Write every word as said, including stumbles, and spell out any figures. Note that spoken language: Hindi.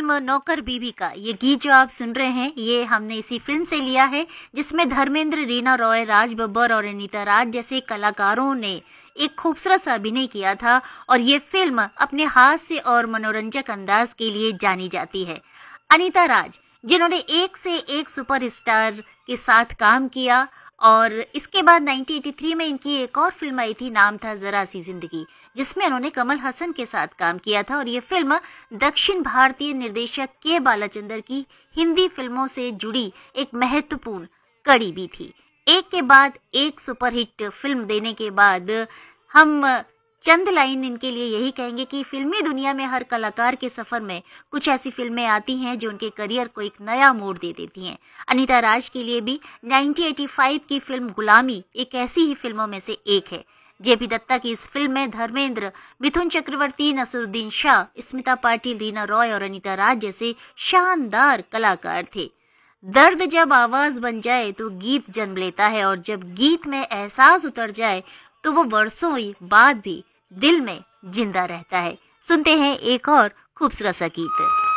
फिल्म नौकर बीवी का ये गीत जो आप सुन रहे हैं, ये हमने इसी फिल्म से लिया है जिसमें धर्मेंद्र, रीना रॉय, राज बब्बर और अनीता राज जैसे कलाकारों ने एक खूबसूरत सा अभिनय किया था। और ये फिल्म अपने हास्य और मनोरंजक अंदाज के लिए जानी जाती है। अनीता राज, जिन्होंने एक से एक सुपरस्टार के साथ काम किया, और इसके बाद उन्नीस सौ तिरासी में इनकी एक और फिल्म आई थी, नाम था जरा सी जिंदगी, जिसमें उन्होंने कमल हसन के साथ काम किया था। और ये फिल्म दक्षिण भारतीय निर्देशक के बालाचंदर की हिंदी फिल्मों से जुड़ी एक महत्वपूर्ण कड़ी भी थी। एक के बाद एक सुपरहिट फिल्म देने के बाद हम चंद लाइन इनके लिए यही कहेंगे कि फिल्मी दुनिया में हर कलाकार के सफर में कुछ ऐसी फिल्में आती हैं जो उनके करियर को एक नया मोड़ दे देती हैं। अनीता राज के लिए भी उन्नीस सौ पचासी की फिल्म गुलामी एक ऐसी ही फिल्मों में से एक है। जेपी दत्ता की इस फिल्म में धर्मेंद्र, मिथुन चक्रवर्ती, नसरुद्दीन शाह, स्मिता पाटिल, रीना रॉय और अनीता राज जैसे शानदार कलाकार थे। दर्द जब आवाज बन जाए तो गीत जन्म लेता है, और जब गीत में एहसास उतर जाए तो वो वर्षों बाद भी दिल में जिंदा रहता है। सुनते हैं एक और खूबसूरत सा गीत।